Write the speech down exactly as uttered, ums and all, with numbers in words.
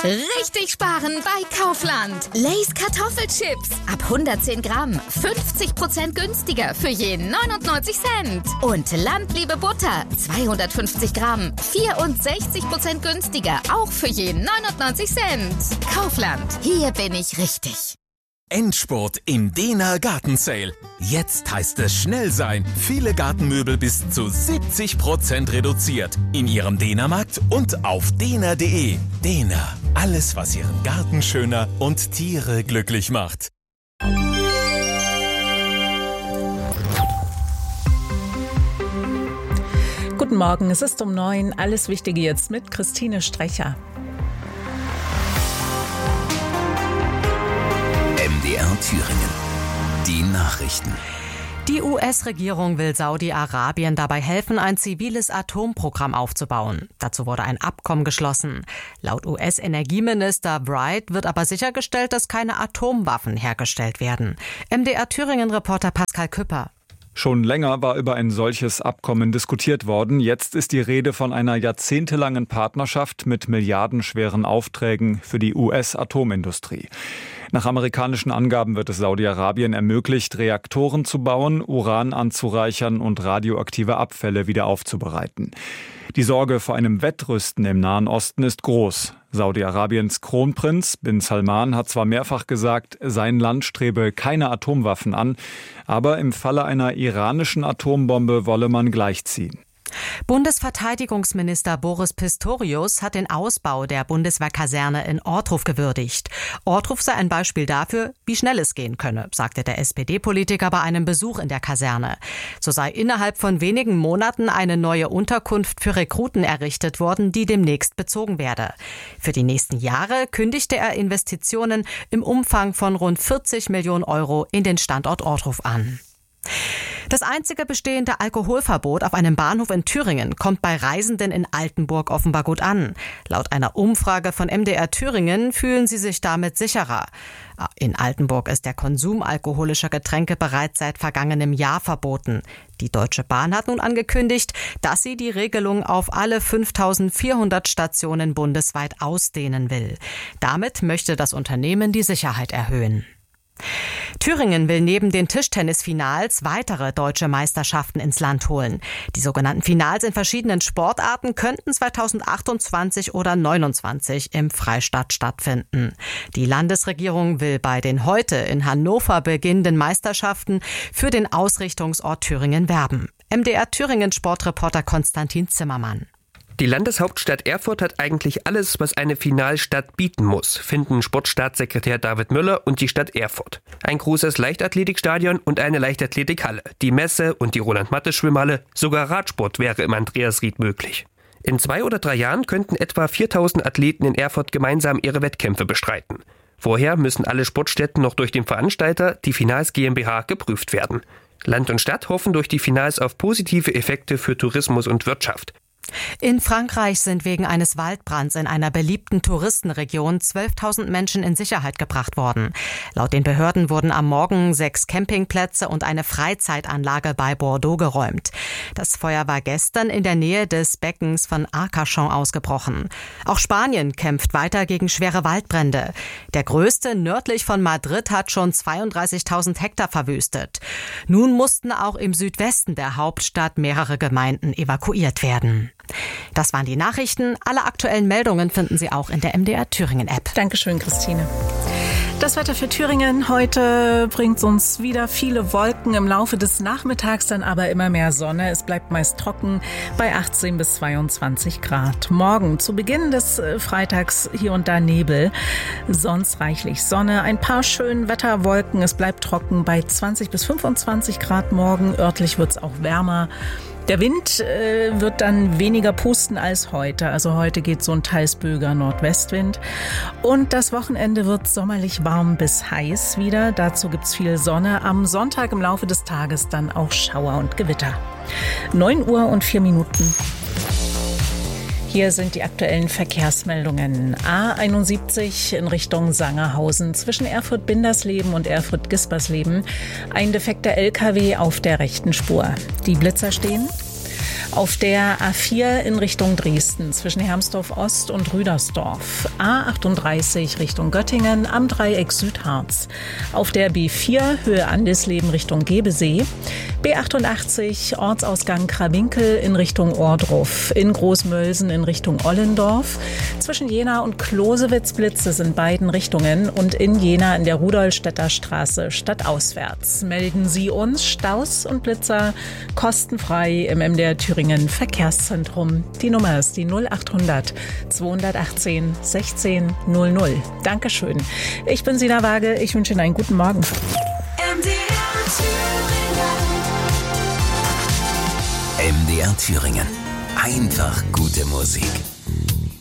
Richtig sparen bei Kaufland. Lay's Kartoffelchips. Ab hundertzehn Gramm. fünfzig Prozent günstiger für jeden neunundneunzig Cent. Und Landliebe Butter. zweihundertfünfzig Gramm. vierundsechzig Prozent günstiger. Auch für jeden neunundneunzig Cent. Kaufland. Hier bin ich richtig. Endspurt im Dehner Gartensale. Jetzt heißt es schnell sein. Viele Gartenmöbel bis zu siebzig Prozent reduziert. In Ihrem Dehnermarkt und auf dehner punkt de. Dehner. Alles, was Ihren Garten schöner und Tiere glücklich macht. Guten Morgen, es ist um neun. Alles Wichtige jetzt mit Christine Strecher. M D R Thüringen. Die Nachrichten. Die U S-Regierung will Saudi-Arabien dabei helfen, ein ziviles Atomprogramm aufzubauen. Dazu wurde ein Abkommen geschlossen. Laut U S-Energieminister Bright wird aber sichergestellt, dass keine Atomwaffen hergestellt werden. M D R Thüringen-Reporter Pascal Küpper. Schon länger war über ein solches Abkommen diskutiert worden. Jetzt ist die Rede von einer jahrzehntelangen Partnerschaft mit milliardenschweren Aufträgen für die U S-Atomindustrie. Nach amerikanischen Angaben wird es Saudi-Arabien ermöglicht, Reaktoren zu bauen, Uran anzureichern und radioaktive Abfälle wieder aufzubereiten. Die Sorge vor einem Wettrüsten im Nahen Osten ist groß. Saudi-Arabiens Kronprinz bin Salman hat zwar mehrfach gesagt, sein Land strebe keine Atomwaffen an, aber im Falle einer iranischen Atombombe wolle man gleichziehen. Bundesverteidigungsminister Boris Pistorius hat den Ausbau der Bundeswehrkaserne in Ortruf gewürdigt. Ortruf sei ein Beispiel dafür, wie schnell es gehen könne, sagte der S P D-Politiker bei einem Besuch in der Kaserne. So sei innerhalb von wenigen Monaten eine neue Unterkunft für Rekruten errichtet worden, die demnächst bezogen werde. Für die nächsten Jahre kündigte er Investitionen im Umfang von rund vierzig Millionen Euro in den Standort Ortruf an. Das einzige bestehende Alkoholverbot auf einem Bahnhof in Thüringen kommt bei Reisenden in Altenburg offenbar gut an. Laut einer Umfrage von M D R Thüringen fühlen sie sich damit sicherer. In Altenburg ist der Konsum alkoholischer Getränke bereits seit vergangenem Jahr verboten. Die Deutsche Bahn hat nun angekündigt, dass sie die Regelung auf alle fünftausendvierhundert Stationen bundesweit ausdehnen will. Damit möchte das Unternehmen die Sicherheit erhöhen. Thüringen will neben den Tischtennisfinals weitere deutsche Meisterschaften ins Land holen. Die sogenannten Finals in verschiedenen Sportarten könnten zweitausendachtundzwanzig oder neunundzwanzig im Freistaat stattfinden. Die Landesregierung will bei den heute in Hannover beginnenden Meisterschaften für den Ausrichtungsort Thüringen werben. M D R Thüringen Sportreporter Konstantin Zimmermann. Die Landeshauptstadt Erfurt hat eigentlich alles, was eine Finalstadt bieten muss, finden Sportstaatssekretär David Müller und die Stadt Erfurt. Ein großes Leichtathletikstadion und eine Leichtathletikhalle, die Messe und die Roland-Mattes-Schwimmhalle, sogar Radsport wäre im Andreasried möglich. In zwei oder drei Jahren könnten etwa viertausend Athleten in Erfurt gemeinsam ihre Wettkämpfe bestreiten. Vorher müssen alle Sportstätten noch durch den Veranstalter, die Finals GmbH, geprüft werden. Land und Stadt hoffen durch die Finals auf positive Effekte für Tourismus und Wirtschaft. In Frankreich sind wegen eines Waldbrands in einer beliebten Touristenregion zwölftausend Menschen in Sicherheit gebracht worden. Laut den Behörden wurden am Morgen sechs Campingplätze und eine Freizeitanlage bei Bordeaux geräumt. Das Feuer war gestern in der Nähe des Beckens von Arcachon ausgebrochen. Auch Spanien kämpft weiter gegen schwere Waldbrände. Der größte nördlich von Madrid hat schon zweiunddreißigtausend Hektar verwüstet. Nun mussten auch im Südwesten der Hauptstadt mehrere Gemeinden evakuiert werden. Das waren die Nachrichten. Alle aktuellen Meldungen finden Sie auch in der M D R Thüringen App. Dankeschön, Christine. Das Wetter für Thüringen heute bringt uns wieder viele Wolken, im Laufe des Nachmittags dann aber immer mehr Sonne. Es bleibt meist trocken bei achtzehn bis zweiundzwanzig Grad. Morgen zu Beginn des Freitags hier und da Nebel, sonst reichlich Sonne, ein paar schöne Wetterwolken. Es bleibt trocken bei zwanzig bis fünfundzwanzig Grad morgen. Örtlich wird es auch wärmer. Der Wind äh, wird dann weniger pusten als heute. Also heute geht so ein teils böiger Nordwestwind. Und das Wochenende wird sommerlich warm bis heiß wieder. Dazu gibt's viel Sonne. Am Sonntag im Laufe des Tages dann auch Schauer und Gewitter. neun Uhr und vier Minuten. Hier sind die aktuellen Verkehrsmeldungen. A einundsiebzig in Richtung Sangerhausen zwischen Erfurt-Bindersleben und Erfurt-Gispersleben. Ein defekter L K W auf der rechten Spur. Die Blitzer stehen. Auf der A vier in Richtung Dresden zwischen Hermsdorf Ost und Rüdersdorf. A achtunddreißig Richtung Göttingen am Dreieck Südharz. Auf der B vier Höhe Andesleben Richtung Gebesee. B achtundachtzig Ortsausgang Krawinkel in Richtung Ohrdruf. In Großmölsen in Richtung Ollendorf. Zwischen Jena und Closewitz Blitze in beiden Richtungen und in Jena in der Rudolstädter Straße stadtauswärts. Melden Sie uns Staus und Blitzer kostenfrei im M D R Thüringen Verkehrszentrum. Die Nummer ist die null achthundert zweihundertachtzehn sechzehn null null. Dankeschön. Ich bin Sina Waage. Ich wünsche Ihnen einen guten Morgen. M D R Thüringen. M D R Thüringen. Einfach gute Musik.